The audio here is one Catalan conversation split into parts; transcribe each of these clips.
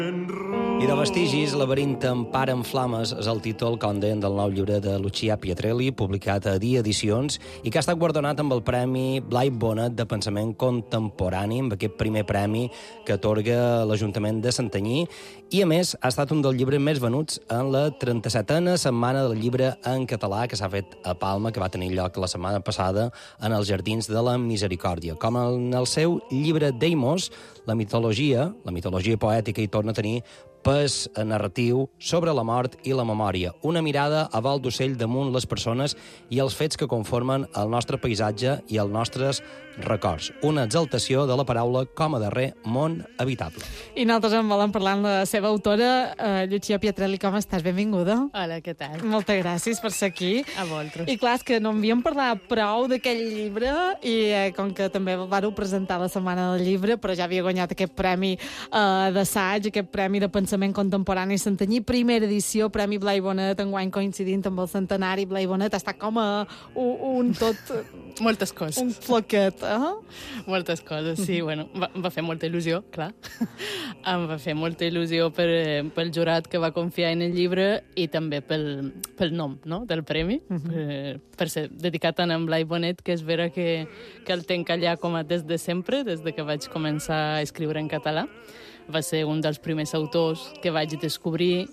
I de vestigis, Laberint en par en flames és el títol, com deien, del nou llibre de Lucia Pietrelli, publicat a Dia Edicions, i que ha estat guardonat amb el Premi Blai Bonet de Pensament Contemporani, amb aquest primer premi que atorga l'Ajuntament de Santanyí, i a més ha estat un dels llibres més venuts en la 37a Setmana del Llibre en Català, que s'ha fet a Palma, que va tenir lloc la setmana passada en els Jardins de la Misericòrdia. Com en el seu llibre Deimos, la mitologia poètica hi torna a tenir pes narratiu sobre la mort i la memòria, una mirada a vol d'ocell damunt les persones i els fets que conformen el nostre paisatge i els nostres records. Una exaltació de la paraula com a darrer món habitable. I nosaltres en volem parlar amb la seva autora, Lucia Pietrelli. Com estàs? Benvinguda. Hola, què tal? Moltes gràcies per ser aquí. A vosaltres. I clar, és que no havíem parlat prou d'aquell llibre i com que també vareu presentar la Setmana del Llibre, però ja havia guanyat aquest premi d'assaig, aquest premi de pensament contemporani Santanyí, primera edició, Premi Blai Bonet, enguany coincidint amb el centenari Blai Bonet. Ha estat com un tot... Moltes coses. Un floquet, Moltes coses, sí. Bueno, em va fer molta il·lusió, clar. Em va fer molta il·lusió pel jurat que va confiar en el llibre i també pel nom, no?, del premi, per ser dedicat a en Blai Bonet, que és vera que el tenc allà com a des de sempre, des de que vaig començar a escriure en català. Va ser un dels primers autors que vaig descobrir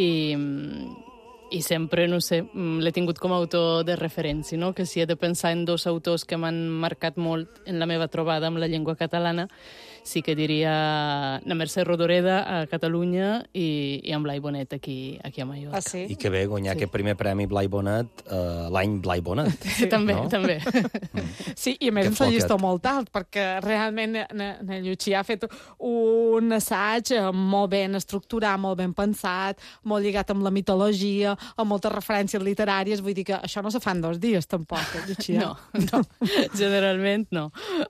i sempre, no sé, l'he tingut com a autor de referència, no? Que si he de pensar en dos autors que m'han marcat molt en la meva trobada amb la llengua catalana, sí que diria la Mercè Rodoreda a Catalunya i en Blai Bonet aquí a Mallorca. Ah, sí? I que bé guanyar aquest primer premi Blai Bonet l'any Blai Bonet. Sí, també, no? També. Sí, i a més ens llistó molt alt, perquè realment la Lucia ha fet un assaig molt ben estructurat, molt ben pensat, molt lligat amb la mitologia, amb moltes referències literàries. Vull dir que això no se fa en 2 dies, tampoc, Lucia. No, generalment no.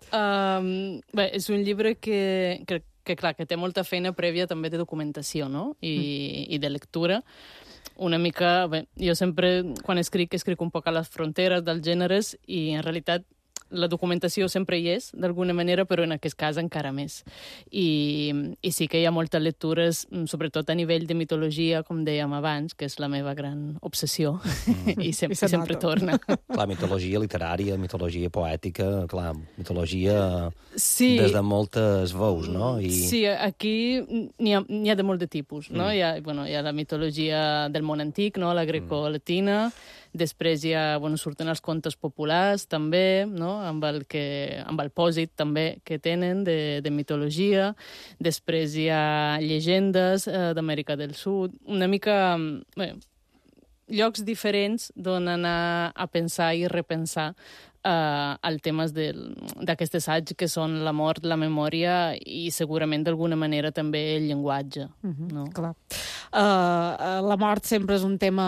Bé, és un llibre que clar, que té molta feina prèvia també de documentació, no? I de lectura. Una mica... Bé, jo sempre, quan escric un poc a les fronteres dels gèneres i en realitat la documentació sempre hi és, d'alguna manera, però en aquest cas encara més. I sí que hi ha moltes lectures, sobretot a nivell de mitologia, com dèiem abans, que és la meva gran obsessió, i sempre torna. Clar, mitologia literària, mitologia poètica, clar, mitologia des de moltes veus, no? Sí, aquí n'hi ha de molt de tipus, no? Hi ha la mitologia del món antic, no? La greco-latina. Després surten els contes populars, també, no? Amb el pòsit, també, que tenen de mitologia. Després hi ha llegendes d'Amèrica del Sud. Una mica... llocs diferents d'on anar a pensar i repensar els temes d'aquest assaig, que són la mort, la memòria i segurament d'alguna manera també el llenguatge. No? Clar. La mort sempre és un tema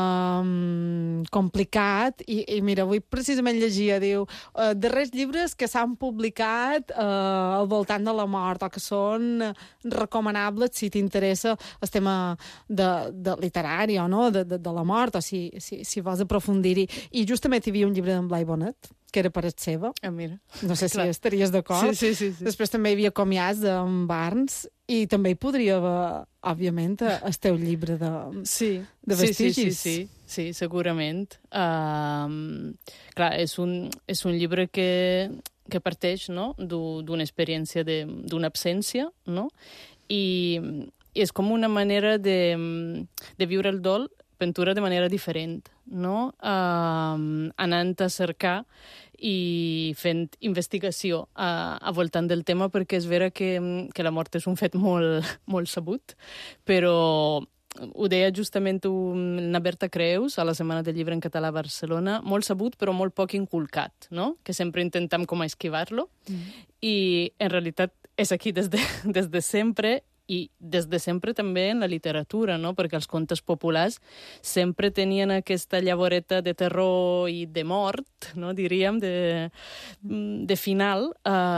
complicat i mira, avui precisament llegia, diu, darrers llibres que s'han publicat al voltant de la mort o que són recomanables si t'interessa el tema de literari o no, de la mort, o si vols aprofundir-hi. I justament hi havia un llibre d'en Blai Bonet, que era per seva. Mira. No sé si estaries d'acord. Sí. Després també hi havia comiats d'en Barnes i també hi podria haver, òbviament, el teu llibre de vestigis. Sí, segurament. Clar, és un llibre que parteix, no?, d'una experiència d'una absència, no? I és com una manera de viure el dol, pintura de manera diferent, no? Anant a cercar i fent investigació a voltant del tema, perquè és vera que la mort és un fet molt, molt sabut, però ho deia justament una Berta Creus a la Setmana del Llibre en Català a Barcelona, molt sabut però molt poc inculcat, no? Que sempre intentem com a esquivar-lo, i en realitat és aquí des de sempre, i des de sempre també en la literatura, no? Perquè els contes populars sempre tenien aquesta llavoreta de terror i de mort, no? Diríem, de final,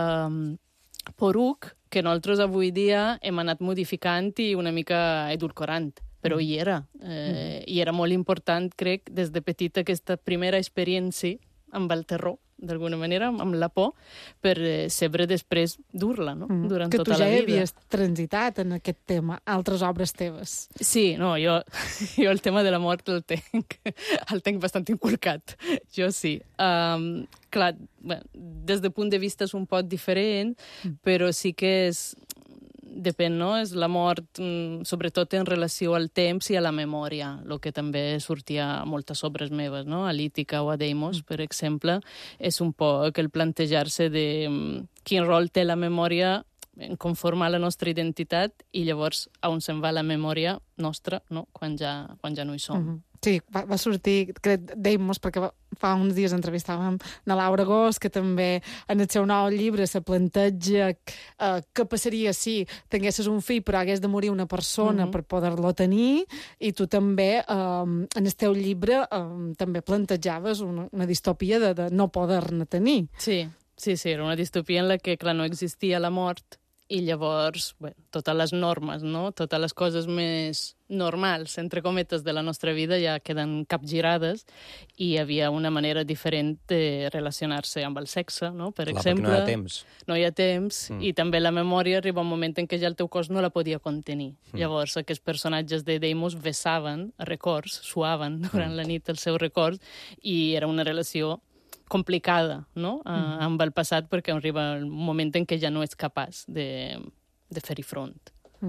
poruc, que nosaltres avui dia hem anat modificant i una mica edulcorant. Però hi era. I era molt important, crec, des de petita, aquesta primera experiència amb el terror d'alguna manera, amb la por, per sempre després dur-la, no? Durant que tota tu ja la vida. havies transitat en aquest tema, altres obres teves. Sí, no, jo el tema de la mort el tenc bastant inculcat. Jo sí. Clar, bé, des del punt de vista és un poc diferent, però sí que depèn, no? És la mort, sobretot en relació al temps i a la memòria, el que també sortia a moltes obres meves, no? A Lítica o a Deimos, per exemple, és un poc el plantejar-se de quin rol té la memòria en conformar la nostra identitat i llavors on se'n va la memòria nostra, no? Quan ja no hi som. Sí, va sortir, crec, Deimos, perquè fa uns dies entrevistàvem a Laura Gós, que també en el seu nou llibre se planteja què passaria si tinguessis un fill però hagués de morir una persona per poder-lo tenir, i tu també, en el teu llibre, també plantejaves una distopia de no poder-ne tenir. Sí, era una distopia en la que, clar, no existia la mort, i llavors, bé, totes les normes, no? Totes les coses més normals, entre cometes, de la nostra vida ja queden capgirades i hi havia una manera diferent de relacionar-se amb el sexe, no? Per exemple, no hi ha temps. No hi ha temps, i també la memòria arriba un moment en què ja el teu cos no la podia contenir. Llavors, aquests personatges de Deimos vessaven records, suaven durant la nit els seus records, i era una relació complicada, no? Amb el passat, perquè arriba un moment en què ja no ets capaç de fer-hi front.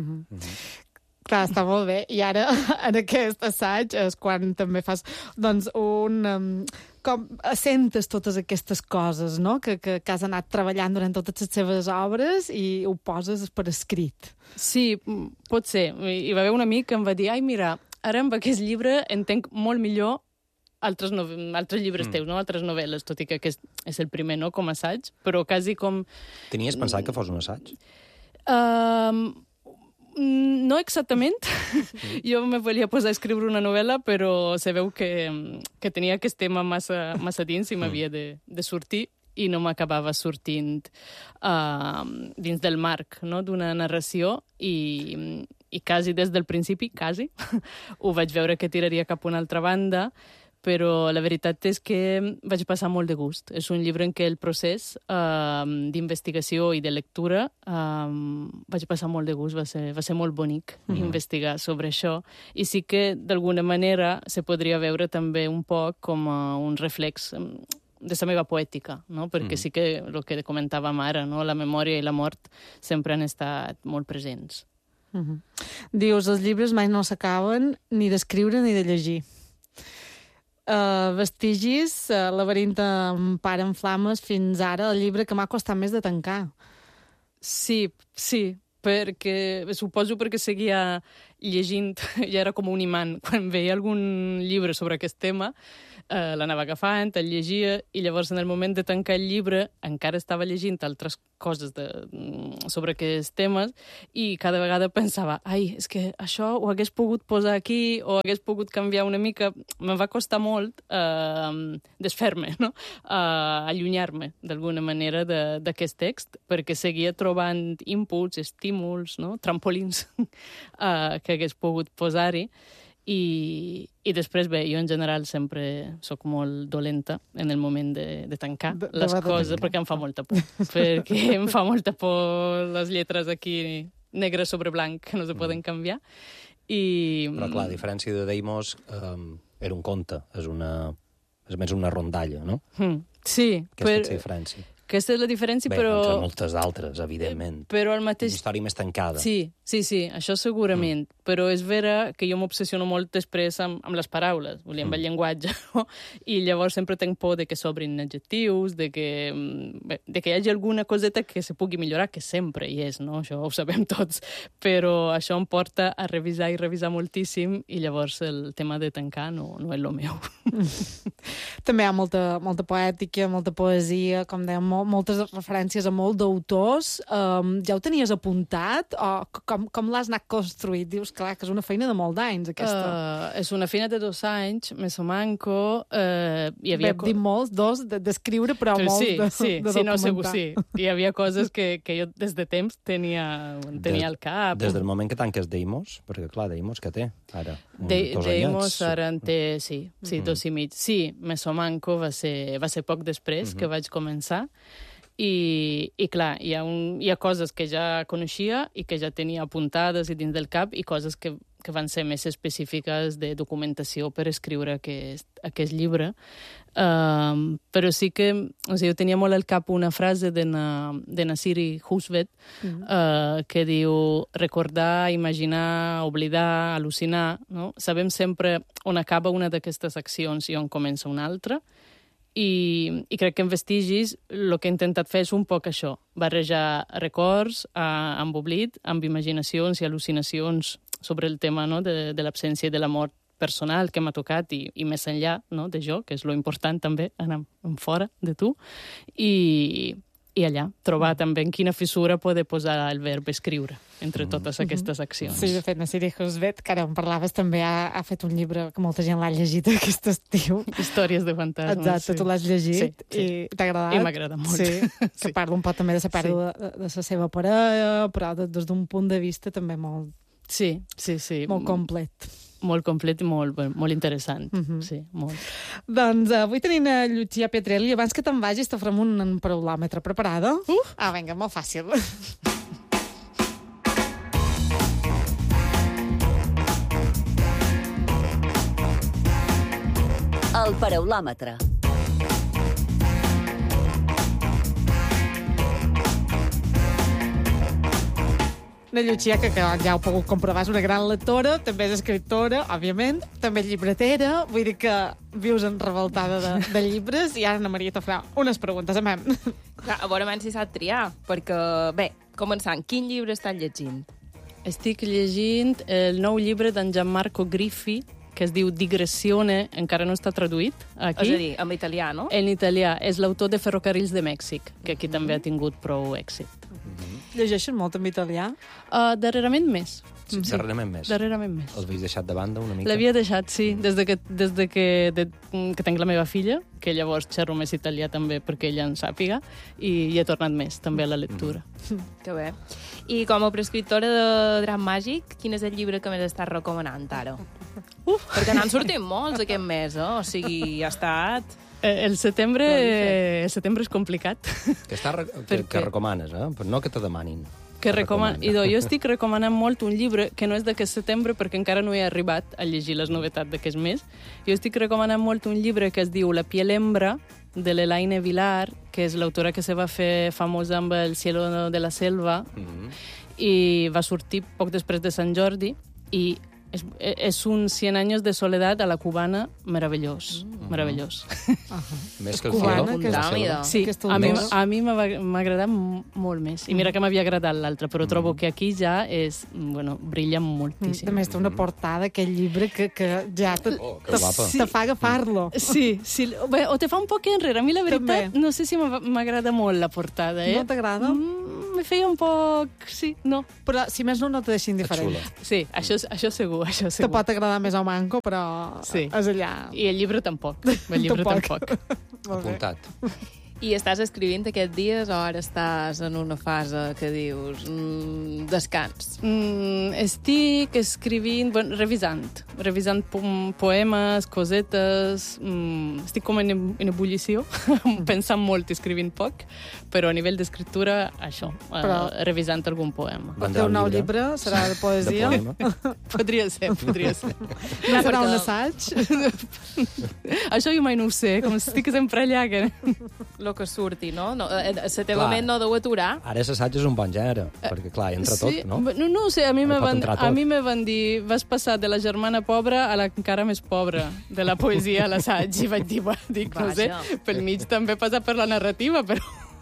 Clar, està molt bé. I ara, en aquest assaig, és quan també fas, doncs, com assentes totes aquestes coses, no?, que has anat treballant durant totes les seves obres i ho poses per escrit. Sí, pot ser. Hi va haver un amic que em va dir, ai, mira, ara amb aquest llibre entenc molt millor altres llibres teus, no? Altres novel·les, tot i que aquest és el primer, no?, com a assaig, però quasi com... Tenies pensat que fos un assaig? No exactament. Jo me volia posar a escriure una novel·la, però se veu que tenia aquest tema massa dins i m'havia de sortir, i no m'acabava sortint dins del marc, no?, d'una narració, i quasi des del principi, ho vaig veure que tiraria cap a una altra banda, però la veritat és que vaig passar molt de gust. És un llibre en què el procés d'investigació i de lectura vaig passar molt de gust, va ser molt bonic investigar sobre això, i sí que d'alguna manera se podria veure també un poc com un reflex de la meva poètica, no? Perquè sí que el que comentàvem ara, no? La memòria i la mort sempre han estat molt presents. Dius, els llibres mai no s'acaben ni d'escriure ni de llegir. Vestigis, Laberint amb Pare en Flames, fins ara el llibre que m'ha costat més de tancar. Sí, perquè suposo perquè seguia llegint, ja era com un imant. Quan veia algun llibre sobre aquest tema, l'anava agafant, el llegia, i llavors en el moment de tancar el llibre encara estava llegint altres coses sobre aquests temes, i cada vegada pensava, ai, és que això ho hagués pogut posar aquí, o hagués pogut canviar una mica. Me'n va costar molt desfer-me, no? Allunyar-me d'alguna manera d'aquest text, perquè seguia trobant inputs, estímuls, no? Trampolins que hagués pogut posar-hi. I després, bé, jo en general sempre sóc molt dolenta en el moment de tancar les coses, perquè em fa molta por. Perquè em fa molta por les lletres aquí negre sobre blanc que no se poden canviar. Però clar, a diferència de Deimos, era un conte, és més una rondalla, no? Sí. Aquesta és la diferència. Aquesta és la diferència, però... Bé, entre moltes d'altres, evidentment. Però al mateix... Una història més tancada. Sí, això segurament. Però és vera que jo m'obsessiono molt després amb les paraules, amb el llenguatge, no? I llavors sempre tenc por de que s'obrin adjectius, de que hi hagi alguna coseta que se pugui millorar, que sempre hi és, no? Això ho sabem tots. Però això em porta a revisar i revisar moltíssim, i llavors el tema de tancar no és el meu. També hi ha molta poètica, molta poesia, com dèiem, moltes referències a molt d'autors. Ja ho tenies apuntat? O com l'has anat construït? Dius clar, que és una feina de molt d'anys, aquesta. És una feina de 2 anys, Mesomanco, hi havia... Dit molts, 2, d'escriure, però molts de documentar. No, segur, sí. Hi havia coses que jo des de temps tenia al cap. Des del moment que tanques Deimos, perquè clar, Deimos que té ara? Deimos ara en té, sí, 2 i mig. Sí, Mesomanco va ser poc després que vaig començar. I clar, hi ha coses que ja coneixia i que ja tenia apuntades i dins del cap i coses que van ser més específiques de documentació per escriure aquest llibre. Però sí que jo tenia molt al cap una frase de Nassiri Husvet que diu recordar, imaginar, oblidar, al·lucinar. No? Sabem sempre on acaba una d'aquestes accions i on comença una altra. I crec que en Vestigis el que he intentat fer és un poc això, barrejar records amb oblit, amb imaginacions i al·lucinacions sobre el tema, no? de l'absència i de la mort personal que m'ha tocat i més enllà, no? de jo, que és lo important també, anar fora de tu, i allà trobar també en quina fissura poder posar el verb escriure entre totes aquestes accions. Sí, de fet, Nassiri Husvet, que ara en parlaves, també ha fet un llibre que molta gent l'ha llegit aquest estiu. Històries de fantasmes. Exacte, tu l'has llegit i t'ha agradat. I m'ha agradat molt. Sí, que parla un poc també de la pèrdua de la seva parella, però des d'un punt de vista també molt... Sí. Molt complet. Molt complet i molt interessant. Sí, molt. Doncs avui tenim a Lucia Pietrelli. Abans que te'n vagis, te farem un paraulòmetre. Preparada? Vinga, molt fàcil. El paraulòmetre. La Lucia, que ja heu pogut comprovar, és una gran lectora, també és escriptora, òbviament, també lletretera, vull dir que vius enrevoltada de llibres, i ara Ana Maria te farà unes preguntes. Clar, a veure si sap triar, perquè, bé, començant, quin llibre estàs llegint? Estic llegint el nou llibre d'en Gianmarco Griffi, que es diu Digressione, encara no està traduït aquí. És a dir, en italià, no? En italià. És l'autor de Ferrocarrils de Mèxic, que aquí també ha tingut prou èxit. Llegeixen molt en italià? Darrerament més. Sí, darrerament més. Darrerament més. L'havies deixat de banda una mica? L'havia deixat, sí, des que tenc la meva filla, que llavors xerro més italià també perquè ella en sàpiga, i he tornat més també a la lectura. Que bé. I com a prescriptora de Drap Màgic, quin és el llibre que més estàs recomanant ara? Perquè n'han sortit molts aquest mes, o sigui, ha estat... El setembre és complicat. Que recomanes, però no que te demanin. Jo estic recomanant molt un llibre que no és d'aquest setembre perquè encara no he arribat a llegir les novetats d'aquest mes. Jo estic recomanant molt un llibre que es diu La piel hembra, de l'Elaine Vilar, que és l'autora que se va fer famosa amb El cielo de la selva, i va sortir poc després de Sant Jordi, i és un 100 anys de soledat a la cubana meravellós. Meravellós. Més que el cielo de la selva. Sí, a mi m'ha agradat molt més. I mira que m'havia agradat l'altre, però trobo que aquí ja brilla moltíssim. A més, té una portada, aquest llibre, que ja te fa agafar-lo. Sí. Bé, o te fa un poc enrere. A mi, la veritat, no sé si m'agrada molt la portada. No t'agrada? Me feia un poc... Sí, no. Però, si més no te deixa indiferent. Sí, això segur. Te pot agradar més o manco, però és allà. I el llibre tampoc. El llibre tampoc. Apuntat. I estàs escrivint aquests dies o ara estàs en una fase que dius descans? Estic escrivint, revisant poemes, cosetes, estic com en ebullició, pensant molt i escrivint poc, però a nivell d'escriptura, això, revisant algun poema. El teu nou llibre serà de poesia? Podria ser. No serà un assaig? Això jo mai no ho sé, com estic sempre allà, que... El que surti, no? La teva ment no deu aturar. Ara l'assaig és un bon gènere, perquè, clar, entra tot, no? No ho sé, a mi me van dir vas passar de la germana pobra a la encara més pobra de la poesia a l'assaig, i vaig dir, no sé, pel mig també passa per la narrativa, però...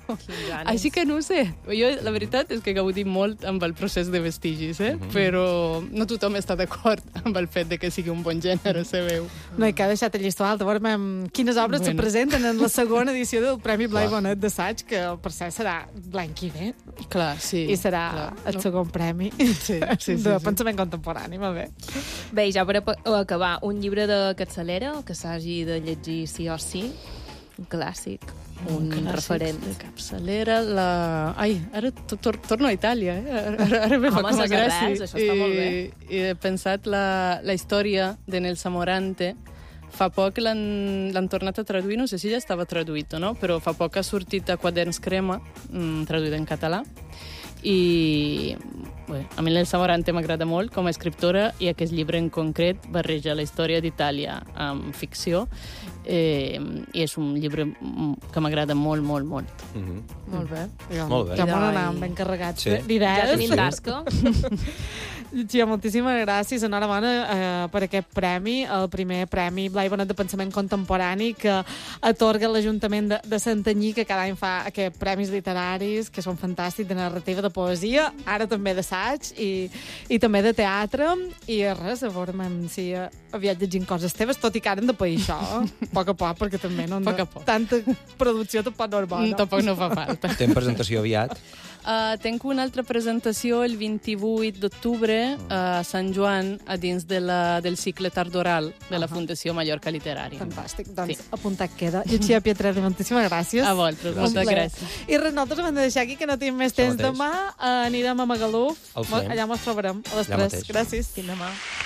Així que no ho sé. Jo, la veritat és que he gaudit molt amb el procés de vestigis, però no tothom està d'acord amb el fet de que sigui un bon gènere, sabeu. No, i que ha deixat el llistó alt. Veurem quines obres se presenten en la segona edició del Premi Blai Bonet d'assaig, que per cert serà l'any que ve. Clar, sí. I serà el segon premi de pensament contemporani, va bé. Bé, ja per acabar, un llibre de capçalera que s'hagi de llegir sí o sí, un clàssic, un referent. De capçalera, Ai, ara torno a Itàlia, Ara me fa com a gràcia. Això està molt bé. I he pensat la història de Nelsa Morante. Fa poc l'han tornat a traduir, no sé si ja estava traduït o no, però fa poc ha sortit a Quaderns Crema, traduït en català, i bé, a mi l'Elsa Morante m'agrada molt com a escriptora i aquest llibre en concret barreja la història d'Itàlia amb ficció i és un llibre que m'agrada molt, molt, molt. Molt bé. Molt bé. Ja m'ho anàvem ben carregats d'idees. Ja tenim tasca. Sí, moltíssimes gràcies. Enhorabona per aquest premi, el primer premi Blai Bonet de Pensament Contemporani que atorga l'Ajuntament de Santanyí, que cada any fa aquests premis literaris que són fantàstics, de narrativa, de poesia, ara també d'assaig i també de teatre. I res, a veure si aviat llegint coses teves, tot i que ara hem de pair això, a poc, perquè també no tanta producció tampoc no és bona. Tampoc no fa falta. Tens presentació aviat? Tenc una altra presentació el 28 d'octubre a Sant Joan, a dins del cicle tardoral de la Fundació Mallorca Literària. Fantàstic, doncs apuntat queda. Llucia Pietrelli, moltíssimes gràcies. A vosaltres, moltes gràcies. I res, nosaltres hem de deixar aquí, que no tenim més temps demà. Anirem a Magaluf, allà ens trobarem a les 3. Gràcies. Fins demà.